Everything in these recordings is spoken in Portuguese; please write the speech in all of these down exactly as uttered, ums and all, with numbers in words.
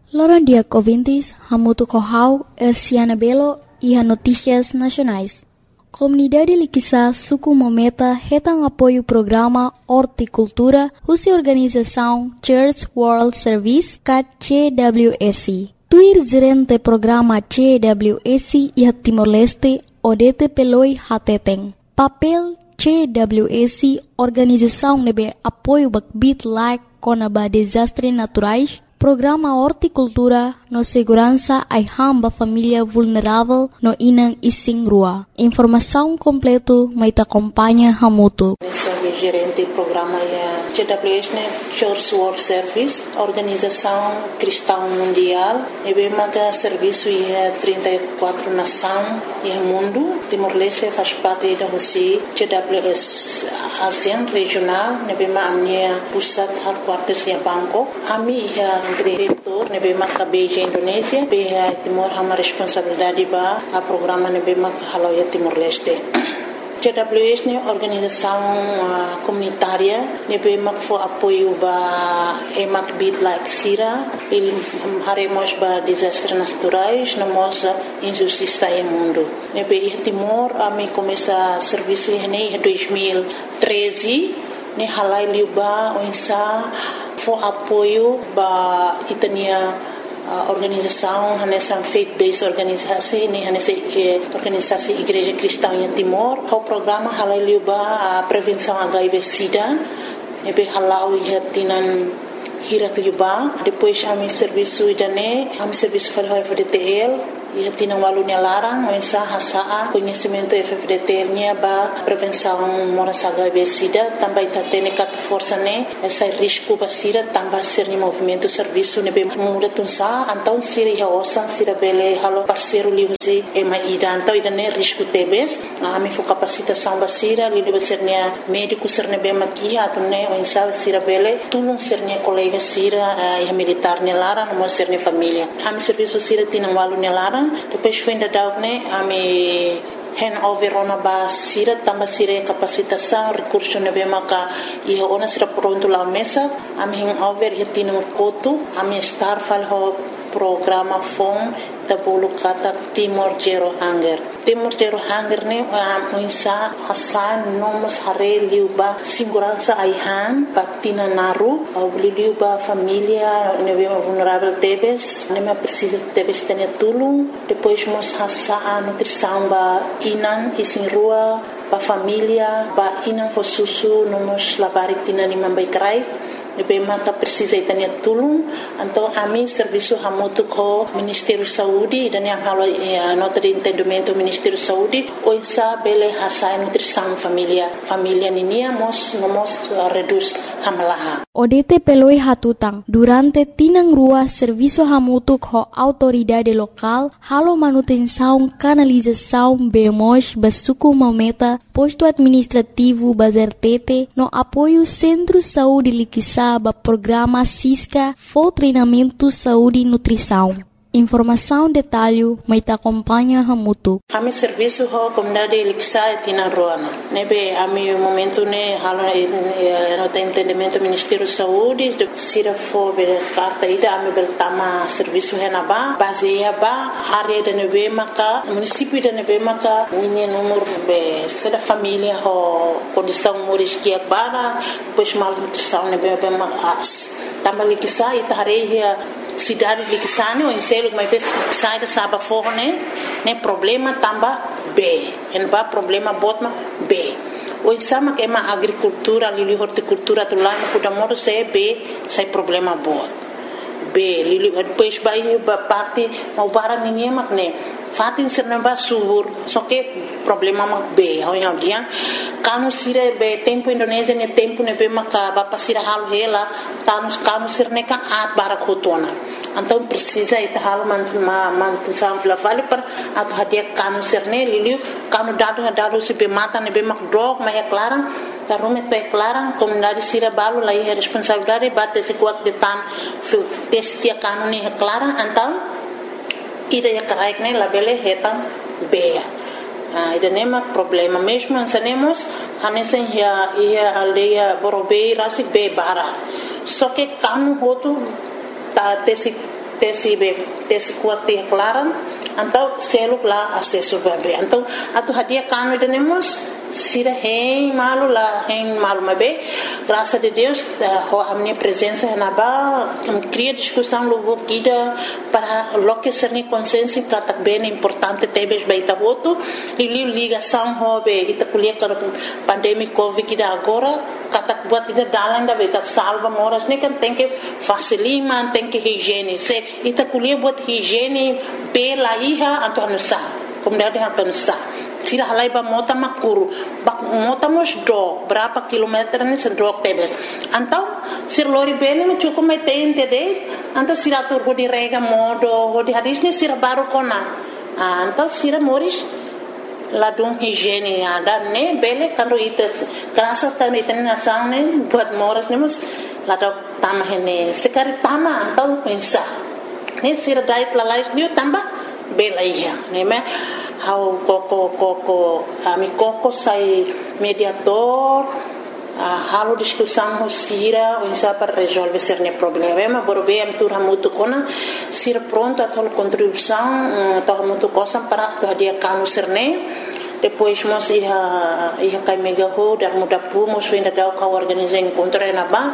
Loran dia ouvintes, Hamutu Kohau, Elsiana Belo e a Notícias Nacionais. Comunidade Liquiçá Suku Mometa retam apoio programa Horticultura, Russa Organização Church World Service, C W S. Tuir gerente programa C W S e a Timor-Leste, Odete Peloi Hateteng. Papel C W S, Organização nebe apoio bakbit like conaba desastres naturais, Programa Horticultura no segurança ai hamba família vulnerável no inang ising rua. Informação completo mai te acompanha Hamutu. Gerente do programa é C W S, Church World Service, Organização Cristã Mundial. E bem que serviço é trinta e quatro nações e mundo. Timor-Leste faz parte da Rússia. C W S ASEAN regional. E bem a minha pusat headquarters é Bangkok. A minha é diretor. E bem que Beijing Indonésia. Bem Timor hama responsabilidade ba a programa e bem que halo é Timor-Leste. C W S é organização uh, comunitária, nebe mak fo apoio ba emak bit like sira, il haremos ba desastres naturais, namos injustiça em mundo. Nebe i Timor a mi começa serviço em dois mil e treze, ne halai liuba oinsa fo apoio ba itania Uh, organização, nessa faith-based organização, nessa eh, organização Igreja Cristã em Timor, o programa halaliuba a prevenção H I V/SIDA, nebe halau ia tinan hirak liuba, depois a mi serviço idane, a mi serviço para o F D T L, ia tinan walunya larang, mensa hasaa conhecimento F D T L nya ba prevenção moras H I V/SIDA, também tá tendo cat força né, essa risco ba sira também ser movimento serviço nebe muda tunsa, então sira ia osan sira bele halo parceiro liusi e mai ida, então ida né risco tebes, a mi fo capacitação ba sira li ba ser nya médico ser nebe makia atau né mensa sira bele tulung ser nya colega sira ia militar nya lara no ser nya família, a mi serviço sira tinan walunya lara. Depois foi ainda dar né a me handover ona ba sira tamba sira capacitação recurso nebe maka e ona sira pronto lá mesa a me handover e tino koto a me estar fal ho programa fom da bolo kata Timor Zero Hunger. Timor Zero Hunger ne a insa hasan nomos hare liuba segurança aihan patina naru au liuba família nebe vulnerável tebes nebe precisa tebes ter tulung depois mos hasa a nutrição ba inan isin rua ba família ba inan fo susu nomos labarik tina lima baikrai nebe maka precisa itania tulung então a mim serviço hamutu ko Ministério Saúde dan yang halo nota de entendimento Ministério Saúde o insa bele hasa nutrição família família ninia mos mos reduz hamlaha Odete peloi hatutang durante tinang rua serviço hamutu ko autoridade local halo manutenção canalização bemos basuku mometa posto administrativo bazertete no apoio Centro Saúde Liquiçá ba programa Cisca for treinamento saúde e nutrição. Informação detalhe mai te acompanha Hamutu. A mi serviço ho comunidade Liquiçá e tina roana. Nebe a mi momento ne halo no te entendimento Ministério Saúde sira fo be carta ida a mi beltama serviço henaba baseia ba área de nebe maka município de nebe maka minha número be seda família ho condição moris que bara pois mal nutrição nebe be mas tama Liquiçá e tareia cidade Liquiçá ne o inselo mas bes sai da saba forne ne problema tamba B en ba problema botma B o insama que é uma agricultura ali horticultura tu lá no kuda modo se B sai problema bot B lili depois vai parte mau bara ninguém mak ne fatin serna ba subur só que problema mak B ao yang dia kanu sire be tempo Indonésia ne tempo ne be maka ba pasira halu hela tanus kanu sirne kan at bara khotona então precisa ita hal man ma man sam fla vale par atu hadia kanu serne liliu kanu dado dado se be mata ne be mak drog ma é clara ta rume te clara comunidade sira balu lá é responsabilidade bate se quat de tan testia kanu ne é clara então ida é correct ne labele hetan be ah ida nema problema mesmo ensinemos hanesen ya ia aldeia borobei rasi be bara só que kanu hotu ta tesi tesi be tesi kuat te klaran então seluk lá acesso bebe então atu hadia kanu denemos sira hein malu lá hein malu mabe graças a Deus a minha presença na ba cria discussão logo guida para loque ser ni consciência que tá bem importante tebes baita voto e ligação hobe ita kuliah para pandemia covid que agora kata buat ida dalan da beta salva moras ne kan tem que facilima tem que higiene se ita kuliah buat higiene pela iha anto anusa comunidade anusa sira halai ba mota makuru bak mota mos do berapa kilometer ni sendok tebes antau sir lori bene me cukup metein tede antau sira tur go di rega modo go di hadis ni sira baru kona antau sira moris ladung higiene ada ne bele kando ites kerasa kan iten nasang ne buat moras ne mus ladok tamah ne sekali tama antau pensa ne sira dait lalais ni tambah bela iya ne me how koko koko ami koko sai mediator uh, halo discussão sira insa para resolver cerne problema borbe am tur hamutu kona sira pronto a tol contribuição to hamutu cosa para to dia kanu cerne depois mos ia ia kai mega ho dar muda pu mos ainda dau ka organizar encontro na ba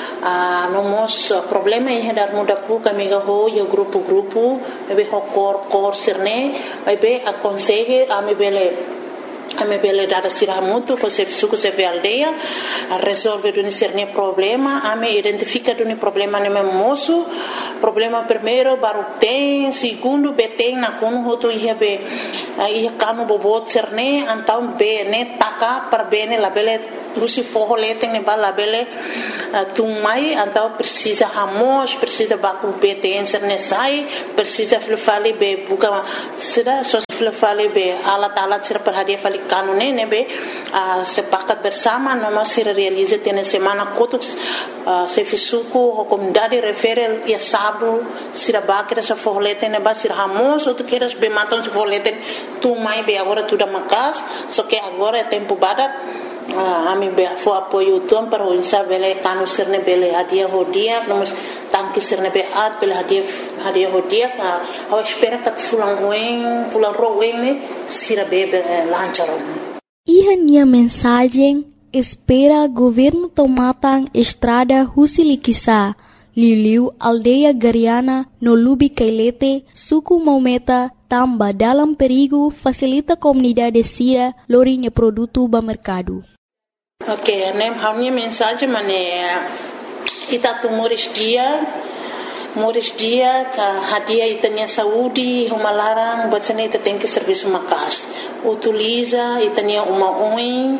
a no mos problema ia dar muda pu ka mega ho ia grupo grupo be ho cor cor cerne vai be aconselhe a me bele a me bele dar sira muito com se suco se ve aldeia a resolver do cerne problema a me identifica do problema ne moço problema primeiro baru tem segundo beteng na kono hoto ia be ia kanu bobot cerne antau be ne taka per bene la bele rusi forro leteng ne bala bele tung mai antau precisa hamos precisa baku beteng cerne sai precisa flufali be buka sira so flufali be alat alat sira perhadia fali kanu ne ne be sepakat bersama noma sira realize tene semana kotuk se fisuku comunidade referel ia sabu sira bakira sa forro leteng ne ba sira hamos outro queiras be matam se forro leteng tu mai be agora tudo makas só que agora é tempo badak a mim be fo apoio tom para o insabele kanu serne bele hadia hodia nós tanque serne be at bele hadia hadia hodia a espera que fulan ruim fulan ruim ne sira be lancharon e minha mensagem espera governo tomatang estrada Husilikisa Liliu aldeia Gariana no Lubi Kailete suku Maumeta tamba dalam perigo facilita comunidade sira lorinha produto ba mercado. Ok, né, a minha mensagem é ita tu moris dia moris dia ka hadia itania saúde uma larang buat sana ita tem que serviço makas utiliza itania uma oin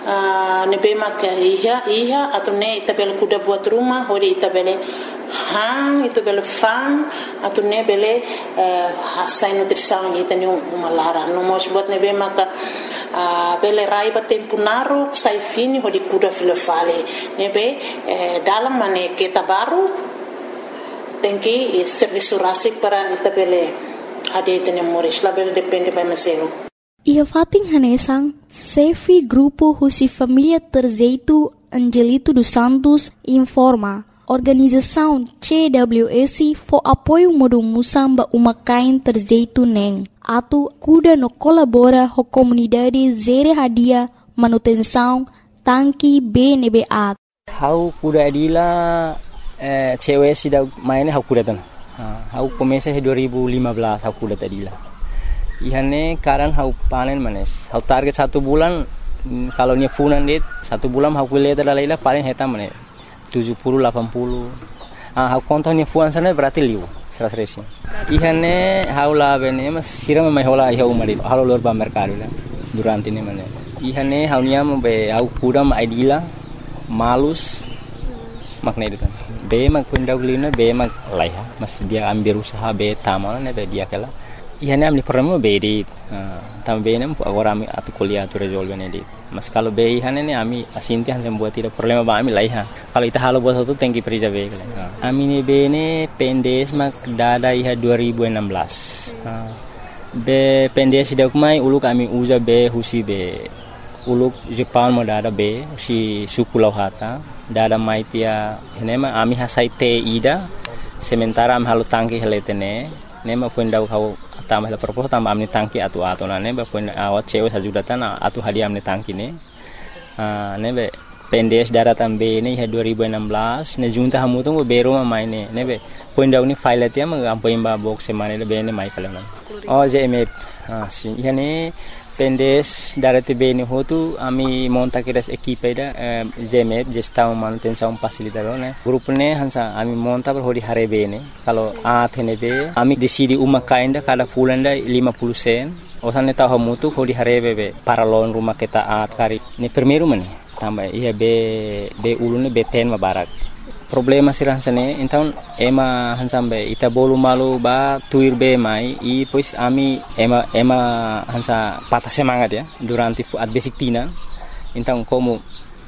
nebe maka iha iha atau ne ita bel kuda buat rumah hori ita bele hang itu bele fan atau ne bele hasai nutrição itania uma larang no mos buat nebe maka bele rai ba tempo naru sai fini hori kuda filofale nebe dalam mane kita baru tem que serviço rasik para itabele ade tene moris label depende by maselo ia fating hanesang Sefi grupo Husi Família Terzeito Angelito dos Santos informa organização C W S for apoio modo musamba uma kain terzeito neng atu kuda no colabora ho comunidade zere hadia manutenção tanki B N B A how kuda adila Eh, cewek sih dah mainnya aku kuda tan. Aku komesa dua ribu lima belas aku kuda tadi lah. Ihane karan aku panen manes. Aku target satu bulan kalau ni funan dit satu bulan aku lihat dalam lah paling heta manes tujuh puluh delapan puluh. Ah aku kontak ni funan sana berarti liu seratus resin. Ihane aku lah bene mas siram mai hola iha umari. Halo luar ba mercado lah durante ni manes. Ihane aku niam be aku kuda mai dila malus makna itu kan. Be mag kundaw lina be mag laiha mas dia ambil usaha be tamal ne be dia kala ihane amni problema be di tam be nem agora ami atu kuliah tu resolve ne di mas kalau be ihane ne ami asinti han sembuat tidak problema ba ami laiha kalau ita halo bos tu tengki perija be kala ami ne be ne pendes mag dada iha dua ribu enam belas be pendes dak mai uluk ami uza be husi be uluk Jepang mo dada be si suku lauhata dada mai tia henema ami hasai te ida sementara am halu tangki heletene ne ma pun dau kau tambah la propos tambah amni tangki atu atu na ne ba pun awat cewe sajudatan atu hadiah amni tangki ne ne be pendes daratan be ne dua ribu enam belas ne junta hamu tu bero ma mai ne ne be pun dau ni file atia ma am pun ba box semane le be ne mai kala oh J M F ha si yani pendes darate be ne hotu ami monta kiras equipe da J M F gestão manutenção facilitador ne grup ne hansa ami monta per hodi hare be ne kalau a thene be ami decidi uma kainda kada fulanda lima puluh sen osane tahu hamu tu hodi hare be para lon rumah kita at kari ne primeiro mane tambah iya be be ulune be ten ma barak problema sirah sane então ema hansambe ita bolu malu ba tuir be mai i pois ami ema ema hansa patah semangat ya durante at basic tina então como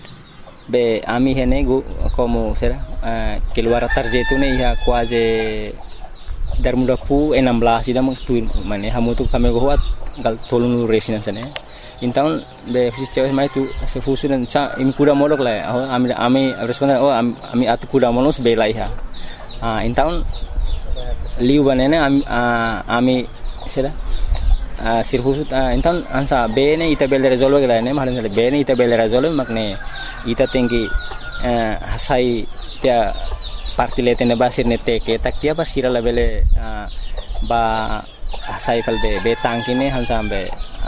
be ami hene go como será uh, keluar tarjetu ne ia quase dar muda pu enam belas ida meng tuir mane hamu tu kami go hat gal tolunu resinan sane então be fisios mai tu se fusu dan cha imi kuda molok la oh ami ami responden oh ami atu kuda molos be lai ha ah então liu banene ami ami sera ah sirfusu então ansa be ne ita bel resolve la ne malan be ne ita bel resolve makne ita tinggi hasai tia partile tene basir ne teke tak tia basira la bele ba hasai kal be be tangkine hansa be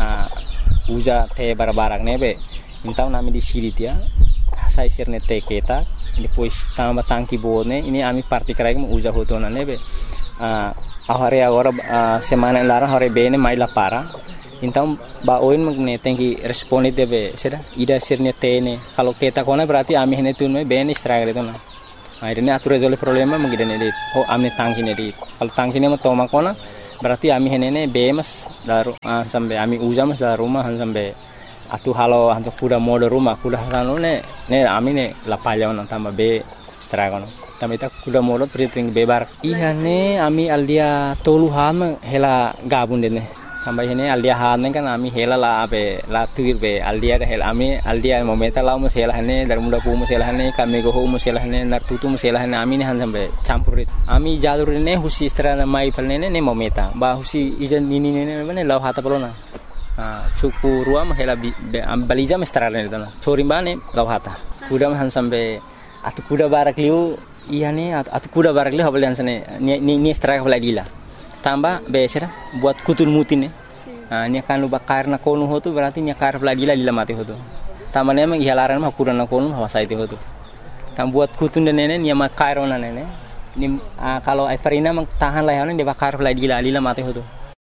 uja te barbarak nebe então nami di siri dia sai sirne te keta depois tamba tangki bone ini ami parti krai mo uja hotona nebe ah ahare agora semana lara hore bene mai la para então ba oin magne tenki responde debe seda ida sirne tene kalau keta kona berarti ami hene tunme bene struggle itu na akhirnya atu resolve problema mengidane dit oh ami tangki ne dit kalau tangki ne mo toma kona berarti ami henene bemas daru ah, sampai ami ujamas da rumah sampai atu halo hantu kuda mode rumah kuda halo ne ne ami ne lapaya on tamba be stragon tamba ita kuda mode priting bebar iya ne ami aldia tolu ham hela gabun dene sampai hene aldia han kan ami hela la be la tuir be aldia hela ami aldia momenta la mo hela hene dar muda pu mo hela hene kami go ho mo hela hene nar tutu mo hela hene ami ne han sampai campurit ami jalur ne husi strana mai palne ne momenta ba husi ijan nini ne ne law hata pelona ah suku ruam hela am baliza mestrana ne dana sori bane law hata kuda han sampai atu kuda barak liu iya ne atu kuda barak liu habalian sane ni ni strike balagila tambah besera buat kutul mutin ne ah nya kan lu bakar na konu hotu berarti nya kar balagila lila mati hotu tambah ne mang ihalaran mah kuda na konu hawasa itu hotu tam buat kutun ne ne nya makar ona ne ni ah, kalau Everina mang tahan lah ne de bakar balagila lila mati hotu.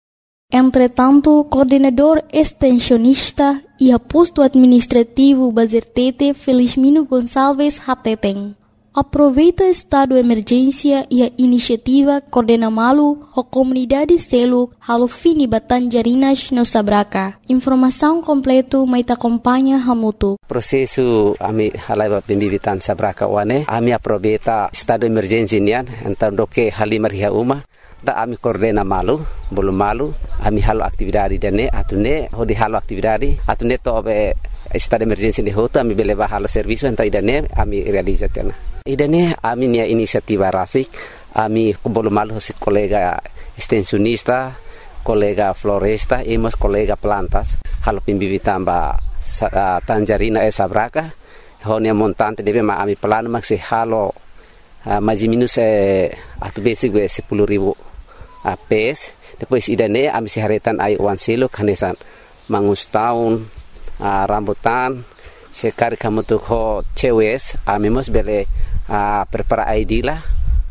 Entretanto, coordenador extensionista e posto administrativo Bazertete Felizmino Gonçalves Hateteng aproveita estado de emergência e a iniciativa Coordena Malu a comunidade Seluk halo fini Batanjarinas no Sabraca. Informação completa mais acompanha Hamutu. Prosesu ami halai pembibitan Sabraca wane ami aproveita estado de emergência nian então doke halimar hia uma da ami Coordena Malu belum malu ami halo aktividade dene atune hodi halo aktividade atune to be estado de emergência de hoto ami beleba halo serviço então idane ami realizatena idane ami nia inisiativa rasik ami belum malu si kolega extensionista kolega floresta emos kolega plantas halo pimbibitan ba uh, Tanjarina e Sabraca honia montante debe ma ami plano maksi halo uh, maji minus eh atu basic we sepuluh ribu uh, pes depois idane ami siharetan ai wan selo kanesan mangus tahun uh, rambutan sekali kamu tuh ho cewes ami mos bele uh, prepara I D lah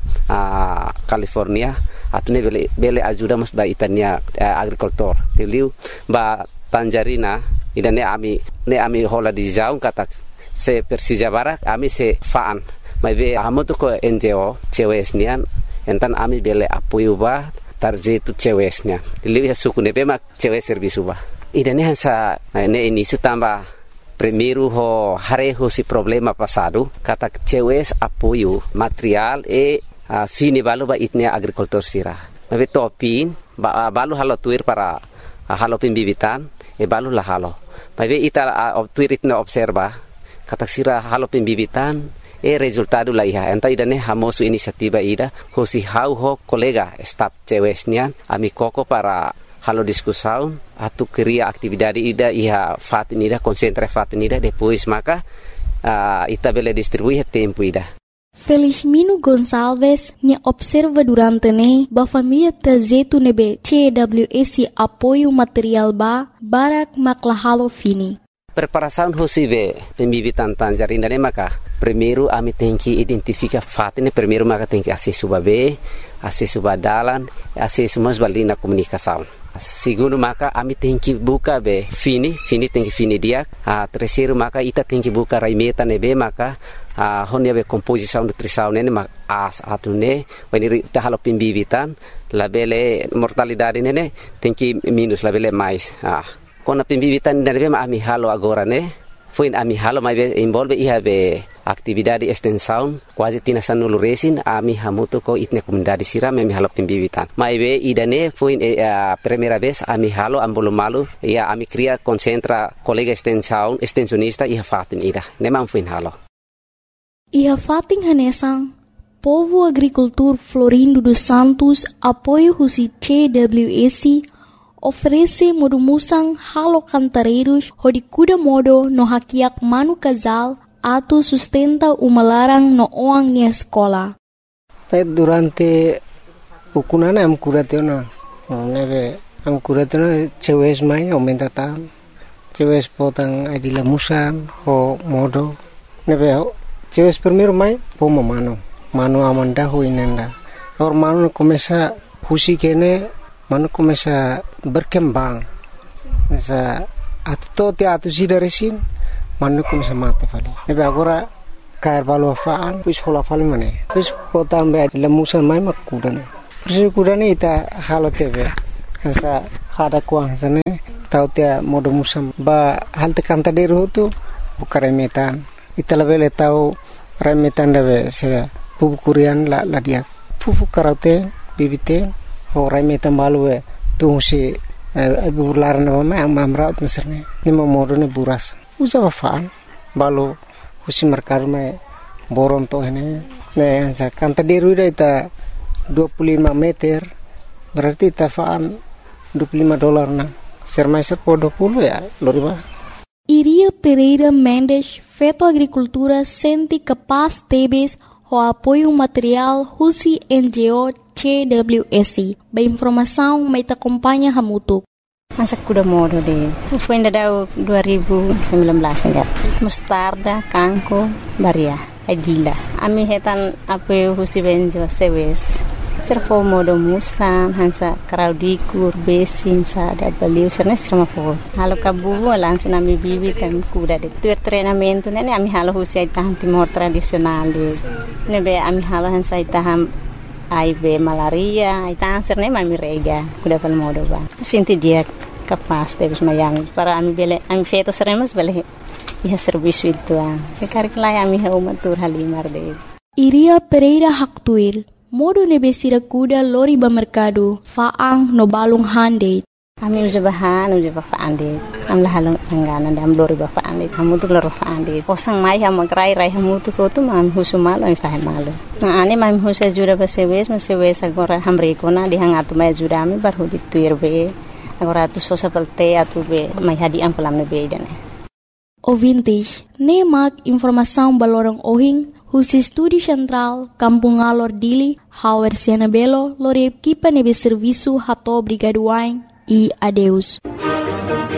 uh, California atune bele bele ajuda mos ba itania uh, agrikultur tiliu ba Tanjarina idane ami ne ami hola di jaung katak se Persija Barak ami se faan mai be amu tuh ko N G O cewes nian entan ami bele apoio ba tarjetu cewes nian tiliu ya suku ne be mak cewes servisu ba idane hansa ne ini sutamba primeiro ho hareho si problema passado kata cewes apoio material e uh, fini balu ba itnia agrikultur sira mabe topin ba uh, balu halo tuir para uh, halo pembibitan e balu la halo mabe ita uh, tuir itna observa kata sira halo pembibitan E resultado la iha. Enta idane hamosu inisiativa ida. Hosi hau ho kolega staf cewesnian. Ami koko para halo diskusaun. Atu keria aktividade ida iha fatin ida. Konsentra fatin ida. Depois maka uh, ita bele distribuir tempo ida. Felizmino Gonçalves nya observa durante ne ba família tazetu nebe C W S apoio material ba barak maklahalo fini. Preparação hosive pembibitan tangerina ne maka primeiro ami tem que identificar fatine primeiro maka tem que acesso babe acesso badalan acesso mas balina comunicação. Segundo maka ami tem que buka be fini fini tem que fini dia. Ah terceiro maka ita tem que buka raimeta nebe maka ah honia be composição nutrição ne mak as atune wani ta halo pembibitan labele mortalidade ne tem que minus labele mais ah kona pembibitan dari bema ami halo agora ne foi ami halo mai be involve iha be atividade extensão quase tina sanulu resin ami hamuto ko itne comunidade sira me halo pembibitan mai be idane foi a primeira vez ami halo ambolo malu ia ami cria concentra colega extensão extensionista iha fatin ida ne man foi halo iha fatin hanesang Povo Agricultor Florindo dos Santos apoio husi C W S oferece modo musang halo cantareiros hodi kuda modo no hakiak manu casal atu sustenta uma larang no oang nia escola. Durante pukunana am kuratena neve am kuratena cewes mai aumenta tam cewes potang adila musan ho modo neve cewes primeiro mai poma mano mano amanda ho inenda or mano começa husi kene mano começa berkembang sa atto te atu sida resin mano começa mate fali nebe agora cair valo faan pis hola fali mane pis potan be lemusan mai makudane pis kudane ita halo tebe sa hada kuang sane tau te modo musam ba hal te kanta deru tu bukare metan ita lebele tau remetan debe se pupu kurian la la dia pupu karate bibite ho remetan balue tu si ibu laran nama yang mamrat meserne ni momodo ne buras usa wafaan balu husi merkar me boron to ini ne sa kanta deru ita dua puluh lima meter berarti tafaan dua puluh lima dolar na sermaiser po dua puluh ya loriba. Iria Pereira Mendes feto agricultura senti capaz tebes o apoio material husi N G O C W S. Ba informação mai ta acompanha hamutuk. Masa kuda modo de. Foi ainda dua ribu sembilan belas enggak. Mustarda, kangko, baria, adila. Ami hetan apoio husi benjo sewes. Servo modo musan hansa kraudikur besin sa da baliu serna serma po. Halo kabu langsung ami bibi kan kuda de. Tuer treinamento nene ami halo husi tahan timor tradisional de. Nebe ami halo hansa taham I B malaria, ita serne mami rega, kuda pal modo ba. Sinti dia kapas terus mayang para ami bele ami feto seremos bele iha serviço itu ah. Sekarang lai ami ha umatur halimar de. Iria Pereira Haktuir modo nebesira kuda lori ba mercado faang no balung hande. Ami uja bahan uja ba faande. Am la halong angana dam lori ba faande. Hamu tu lori faande. Posang mai ha magrai rai hamu tu ko tu mam husu malo mi fahe malo. Na ane mam husa jura ba sewes ma sewes agora hamre ko na dihangatu mai jura mi bar hudi tuir be. Agora tu sosa pelte atu be mai hadi am pelam ne be dane. Ouvintes, nemak informação balorong ohing husi Estúdio Central, Kampung Alor Dili, Hauer Sianabelo, lori equipa nebe serviço hato brigaduain e adeus.